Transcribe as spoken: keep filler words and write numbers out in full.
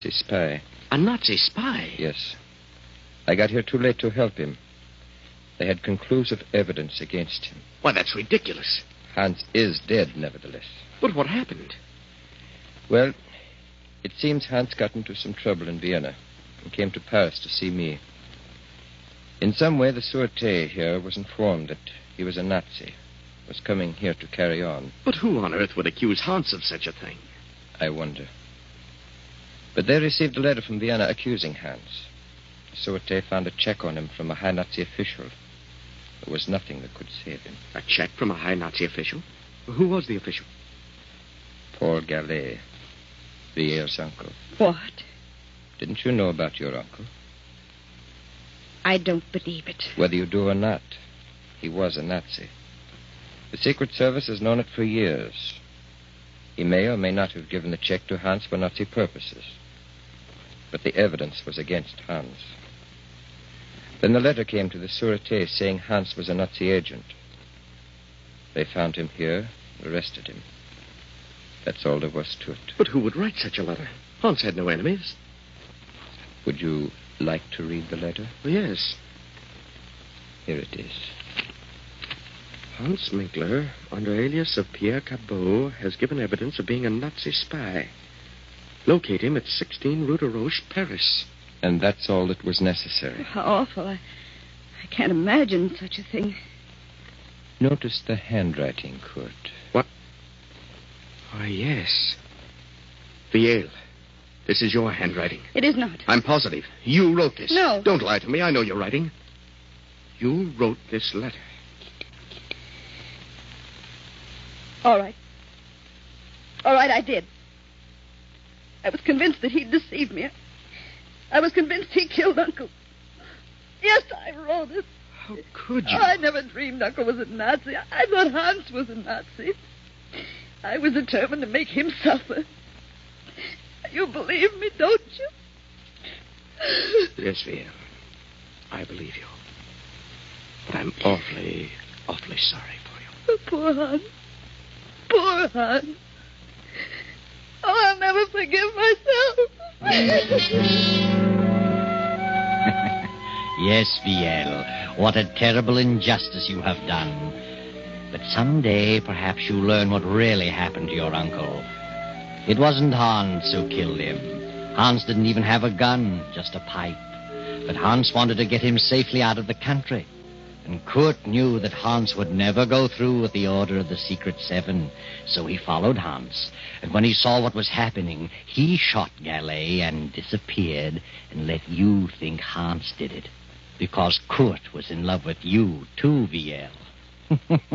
A spy. A Nazi spy? Yes. I got here too late to help him. They had conclusive evidence against him. Why, that's ridiculous. Hans is dead, nevertheless. But what happened? Well, it seems Hans got into some trouble in Vienna and came to Paris to see me. In some way, the Sûreté here was informed that he was a Nazi, was coming here to carry on. But who on earth would accuse Hans of such a thing? I wonder. But they received a letter from Vienna accusing Hans. The Sûreté found a check on him from a high Nazi official. There was nothing that could save him. A check from a high Nazi official? Who was the official? Paul Gallet, Vier's uncle. What? Didn't you know about your uncle? I don't believe it. Whether you do or not, he was a Nazi. The Secret Service has known it for years. He may or may not have given the check to Hans for Nazi purposes. But the evidence was against Hans. Then the letter came to the Sûreté saying Hans was a Nazi agent. They found him here, arrested him. That's all there was to it. But who would write such a letter? Hans had no enemies. Would you like to read the letter? Yes. Here it is. Hans Minkler, under alias of Pierre Cabot, has given evidence of being a Nazi spy. Locate him at sixteen Rue de Roche, Paris. And that's all that was necessary. How awful. I, I can't imagine such a thing. Notice the handwriting, Kurt. What? Why, yes. Viel, this is your handwriting. It is not. I'm positive. You wrote this. No. Don't lie to me. I know your writing. You wrote this letter. All right. All right, I did. I was convinced that he'd deceived me. I was convinced he killed Uncle. Yes, I wrote it. How could you? Oh, I never dreamed Uncle was a Nazi. I thought Hans was a Nazi. I was determined to make him suffer. You believe me, don't you? Yes, Viel. I believe you. But I'm awfully, awfully sorry for you. Oh, poor Hans. Poor Hans. Oh, I'll never forgive myself. Yes, Viel. What a terrible injustice you have done. But someday, perhaps you'll learn what really happened to your uncle. It wasn't Hans who killed him. Hans didn't even have a gun, just a pipe. But Hans wanted to get him safely out of the country. And Kurt knew that Hans would never go through with the order of the Secret Seven, so he followed Hans. And when he saw what was happening, he shot Gallet and disappeared and let you think Hans did it. Because Kurt was in love with you, too, Viel.